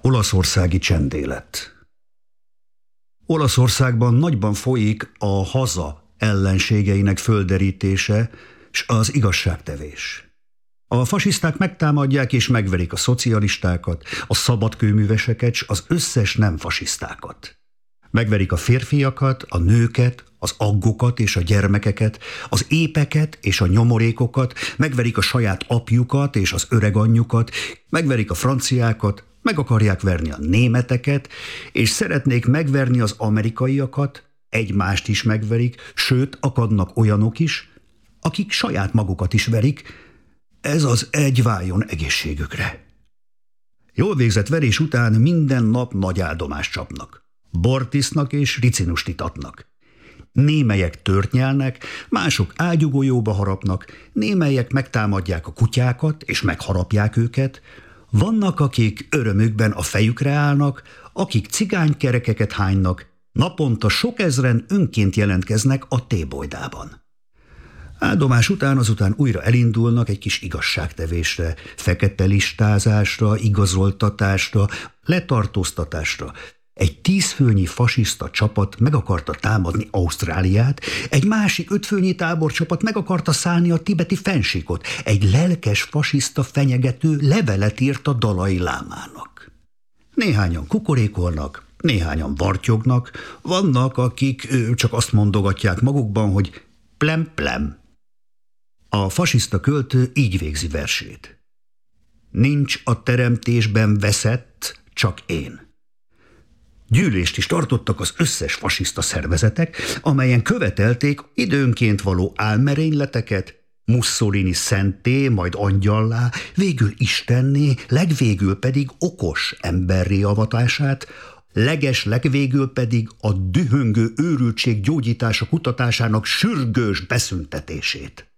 Olaszországi csendélet. Olaszországban nagyban folyik a haza ellenségeinek földerítése s az igazságtevés. A fasiszták megtámadják és megverik a szocialistákat, a szabadkőműveseket s az összes nem fasisztákat. Megverik a férfiakat, a nőket, az aggokat és a gyermekeket, az épeket és a nyomorékokat, megverik a saját apjukat és az öreganyjukat, megverik a franciákat, meg akarják verni a németeket, és szeretnék megverni az amerikaiakat, egymást is megverik, sőt, akadnak olyanok is, akik saját magukat is verik, ez az egy váljon egészségükre. Jól végzett verés után minden nap nagy áldomást csapnak. Bort isznak és ricinust itatnak. Némelyek tört nyelnek, mások ágyúgolyóba harapnak, némelyek megtámadják a kutyákat és megharapják őket, vannak, akik örömükben a fejükre állnak, akik cigánykerekeket hánynak, naponta sok ezren önként jelentkeznek a tébolydában. Áldomás után azután újra elindulnak egy kis igazságtevésre, fekete listázásra, igazoltatásra, letartóztatásra. Egy 10 főnyi fasiszta csapat meg akarta támadni Ausztráliát, egy másik 5 főnyi táborcsapat meg akarta szállni a tibeti fennsíkot, egy lelkes fasiszta fenyegető levelet írt a Dalai Lámának. Néhányan kukorékolnak, néhányan vartyognak, vannak, akik csak azt mondogatják magukban, hogy plem-plem. A fasiszta költő így végzi versét. Nincs a teremtésben veszett, csak én. Gyűlést is tartottak az összes fasiszta szervezetek, amelyen követelték időnként való álmerényleteket, Mussolini szenté, majd angyallá, végül istenné, legvégül pedig okos emberré avatását, legvégül pedig a dühöngő őrültség gyógyítása kutatásának sürgős beszüntetését.